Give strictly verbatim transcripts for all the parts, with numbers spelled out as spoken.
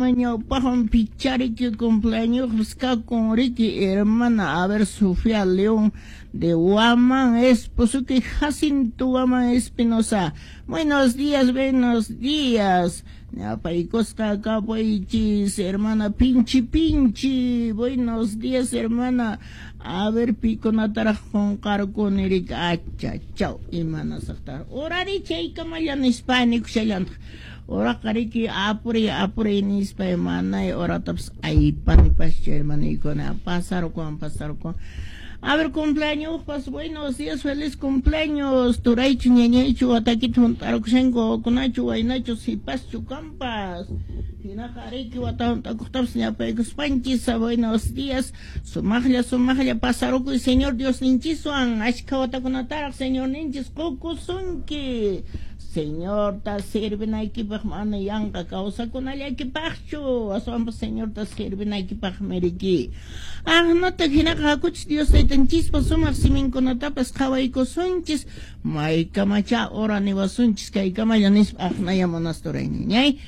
ñawpaqwan pichariki cumpleaños busca con Ricky hermana a ver Sofía León de Guamán esposo que Jacinto Guamán Espinosa. Buenos días, buenos días. Paicosca Capoichis, hermana Pinchi Pinchi. Buenos días, hermana. A ver, pico natara con carcon Erika. Acha, chao, hermana Saktar. Orari cheika mayan hispanic shayan. Ora kariki apuri apuri nispa hermana. Ora taps aipan pas hermana ikona. Pasar con pasar con. A ver, cumpleaños, pues buenos días, feliz cumpleaños. Turaichu, ñeñechu, ataquitu, taroxengo, conachu, guaynachu, sipachu, campas. Hinajariki, wataun, tacutabs, ñapegos, panchisa, buenos días. Sumaglia, sumaglia, pasaroco y señor Dios ninchisuan. Ashka, watakunatarak, señor ninchis, kokusunki. Señor, ta sirve na equipaj mana yanka causa con allá equipajcho. Asombro, señor, ta sirve na equipaj meriki. Ah, no te gina kakuch Dios te tenchis pasuma simin con atapas kawaiko sunchis. Maika macha ora ni wasunchis kaika mayanis ahnaya monastoreñi. ¿Ñay?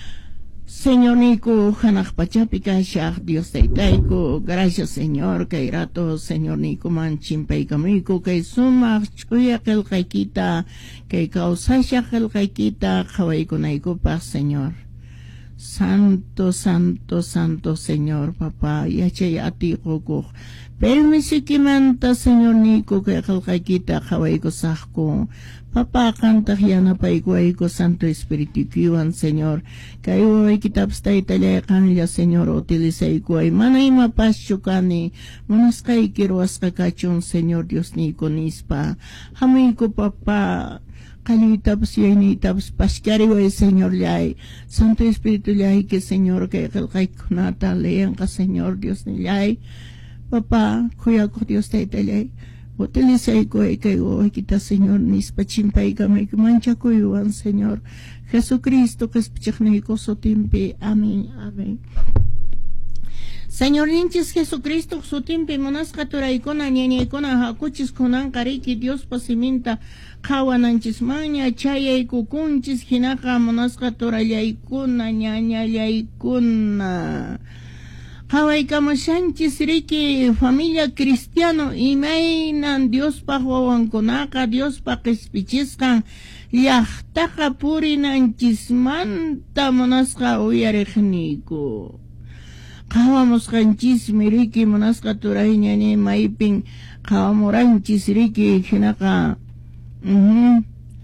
Señor Nico, Hanach Pachapika, Shah, Dios te taiko, gracias Señor, que irato, Señor Nico, man chimpeikamiko, que suma, chuya que el kaikita, que causa el kaikita, Hawaiko Naiko, paz Señor. Santo, santo, santo Señor, papá, y ache a ti, Gogo. Permisi que manta, Señor Nico, que el kaikita, Hawaiko Sahko. Papá canta hiana paiguaico Santo Espíritu Kiwan, Señor. Kaiwai kitabs taitale kanila, Señor, utilisay kuay. Manay mapasyukani. Manaskay kiruas kakachon, Señor Dios ni konispa. Hamay ko, Papá. Kalitabs yanitabs paskariway, Señor Yay. Santo Espíritu Yay, que Señor, que kalkay kunata, lean ka, Señor Dios ni Yay. Papá, kuya ko Dios taitale. Utilicé que que hoy quita Señor mis pachimpay kami mancha kuyuan Señor Jesucristo que es pichnico sotimpe amén amén. Señor ninchis Jesucristo sotimpe monaskatura ikona ñeñe ikona hakuchis konan kariki Dios pasiminta kawananchis maña chaya ikukunchis hinaka monaskatura yaikuna ñaña yaikuna. Hawai kamashanchis riki familia cristiano imainan Dios pa huawankunaka Dios pa qispichiskan llaqtaqa purinanchis manta munasqa uyariqniku qawamusqanchismi riki munasqa turayñani maypin qawamuranchis riki hinaqa uh-huh.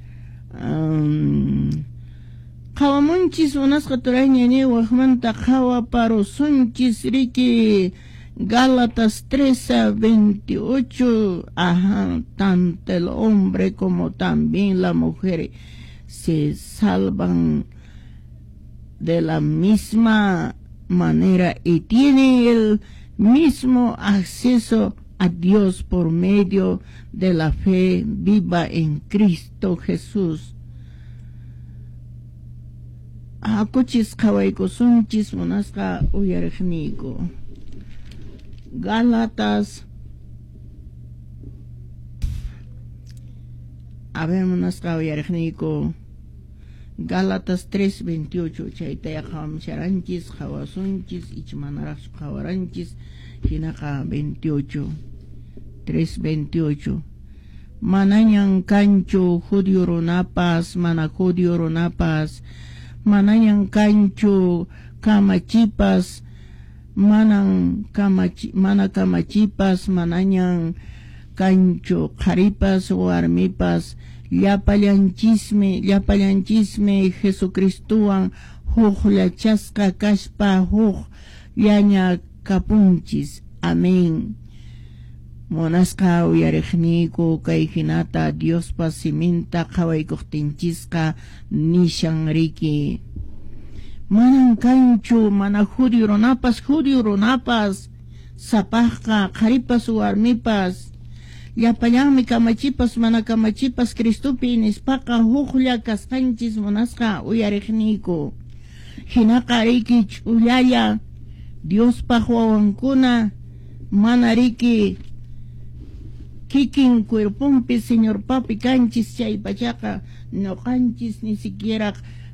um, Kawamunchis unasqa turayñani waqmanta qawaparusunchis riki Gálatas tres a veintiocho. Ajá, tanto el hombre como también la mujer se salvan de la misma manera y tienen el mismo acceso a Dios por medio de la fe viva en Cristo Jesús. Akuchis kawaiko sunchis monasqa uyariqniku. Gálatas. A ver, monasqa uyariqniku. Gálatas tres veintiocho. Chaytaya qawamcharanchis, qawasunchis, ichmanaraqchu qawaranchis, hinaqa veintiocho. tres veintiocho. Manañan kanchu judío runapas, mana judío runapas, manañan kanchu kamachipas, manan kamachi, mana kamachipas, manañan kanchu qharipas warmipas, llapallanchismi, llapallanchismi Jesucristuwan hukllachasqa kashpa huk llaña kapunchis. Amén. Monasqa uyariqniku kay hinata Dios pa siminta qhawaykuptinchisqa nishan riki. Manan kanchu mana judío runapas judío runapas sapaqqa qharipas warmipas llapallanmi kamachipas mana kamachipas Cristupi nispaqa huklla kasqanchis monasqa uyariqniku. Hinaqa riki ch'ullalla Dios pa wawankuna mana riki kikin cuerpumpi Señor papi kanchis chay pachaqa no kanchis ni siquiera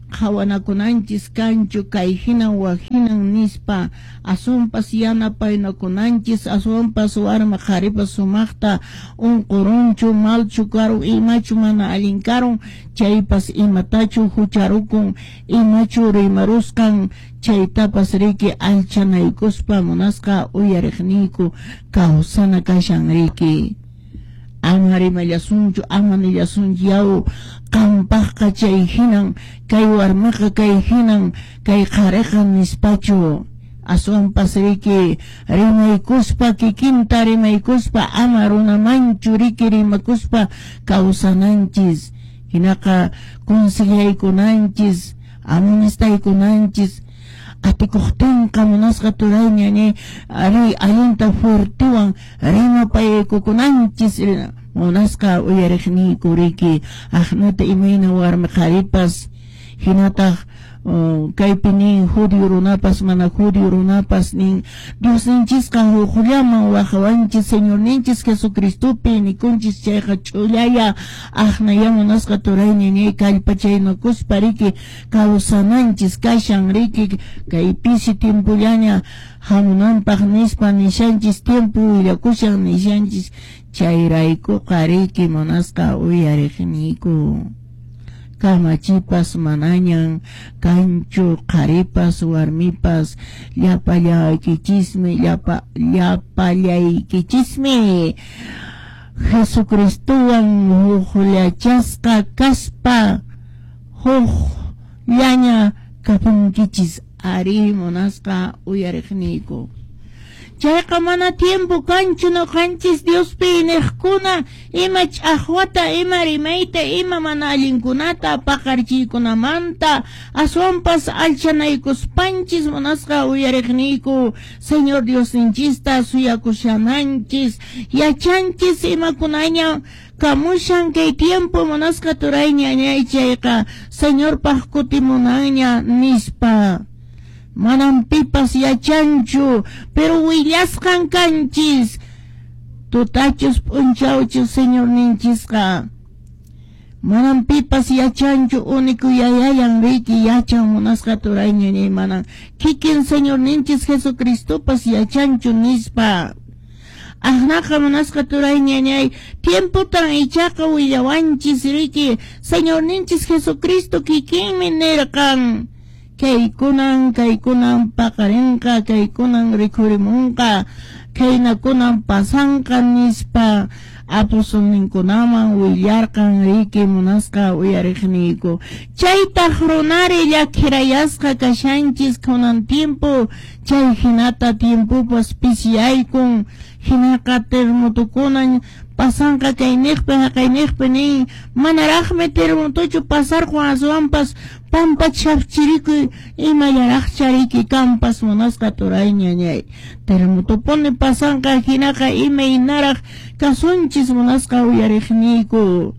qhawanakunanchis kanchu kay hinan wahinan nispa asunpas yanapaynakunanchis asunpas warma qharipas sumaqta unqurunchu malchu karun imachu mana allin karun chaypas imatachu hucharukun imachu rimaruskan chaytapas riki alchanaykuspa munasqa uyariqniyku kawsana kashan riki ama rimallasunchu ama nillasunchu yaw qampaqqa chay hinan kay warmaqa kay hinan kay qhariqa nispachu aswanpas riki rimaykuspa kikinta rimaykuspa ama runamanchu riki rimakuspa kawsananchis hinaqa consejaykunanchis amonestaykunanchis atikuqtinqa munasqa turayñani ari allinta fuertiwan rimapaykukunanchis munasqa uyariqniyku riki aqnata imayna warmi qharipas hinataq uh, kaypi nin judío runapas mana judío runapas nin Dios ninchisqa huqllaman waqawanchis Señor ninchis Jesucristupi nikunchis chayqa ch'ullaya aqnaya munasqa turayñani kallpachaynakuspa riki kawsananchis kashan riki kay pisi timpullaña hamunanpaq nispa nishanchis tiempo willakushan nishanchis chayraykuqa riki munasqa uyariqniyku kamachipas manañan kanchu qharipas warmipas llapallaykichismi llapa llapallaykichismi Jesucristuwan huqllachasqa kaspa huqllaña kapunkichis ari munasqa uyariqniyku chayqa mana tiempo kanchu nuqanchis Diospi niqkuna ima ch'aqwata ima rimayta ima mana allinkunata paqarchiykunamanta aswanpas alchanaykuspanchis munasqa uyariqniyku Señor Dios ninchista suyakushananchis yachanchis imakunaña kamushan kay tiempo munasqa turayñañay chayqa Señor paq kutimunaña nispa manan pipas yachanchu pero willasqan kanchis tutachus p'unchawchus Señor ninchisqa manan pipas yachanchu uniku yayayan riki yachan munasqa turayñañay manan kikin Señor ninchis Jesucristupas yachanchu nispa aqnaqa munasqa turayñañay tiemputan ichaqa willawanchis riki Señor ninchis Jesucristo kikinmi nirqan kaykunan kaykunan paqarinqa kaykunan rikurimunqa kaynakunan pasanqa nispa apostolninkunaman willarqan riki munasqa uyariqniyku chaytaq runari llakirayasqa kashanchis kunan tiempo chay hinata tiempopas pisiyaykun hinaqa termutukunan pasanqa kay niqpi kay niqpi nin manaraqmi termutuchu pasarqun aswanpas pampa chapchiriku imallaraqcha riki kampas munasqa turayñañay termutupuni pasanqa hinaqa imaynaraq kasunchis munasqa uyariqniyku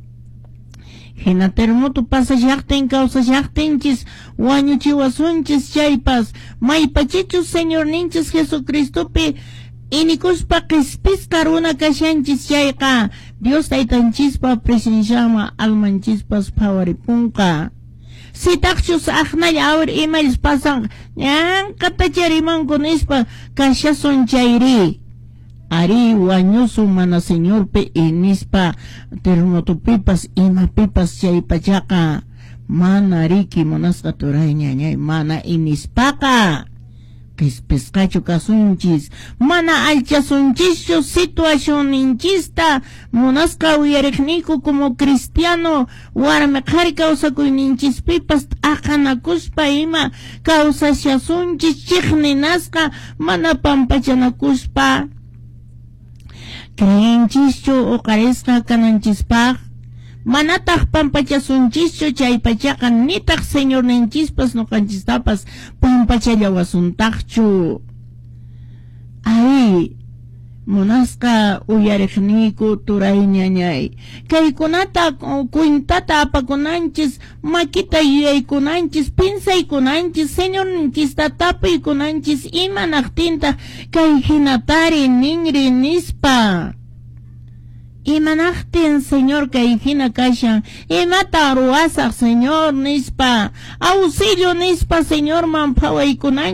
hina termutu pasashaqtin kawsashaqtinchis wañuchiwasunchis chaypas maypachichus Señor ninchis Jesucristupi inikuspa qispisqa runa kashanchis chayqa Dios taytanchispa presenciama almanchispas phawaripunqa sitaqchus aqnalla awir imaylis pasan ñankata charimanku nispa kashasun chayri ari wañusun mana Señorpi inispa termotupipas imapipas chaypachaqa mana riki munasqa turayñañay mana inispaqa qispisqachu kasunchis mana alchasunchischu situacionninchista munasqa uyariqniyku como cristiano warmi qhari kawsakuyninchispipas aqanakuspa ima kawsashasunchis chiqninasqa mana pampachanakuspa creenchischu uqarisqa kananchispaq manataq pampachasunchischu chaypachaqa nitaq Señor ninchispas nuqanchistapas pampachallawasuntaqchu ay munasqa uyariqniyku turayñañay kaykunata cuintata apakunanchis makita yuyaykunanchis pinsaykunanchis Señor ninchista tapiykunanchis imanaqtinta kay hinatari ninri nispa Imanaqtin señor kayhina kashan, imata ruwasaq señor nispa, auxilio nispa señor man phawaykunan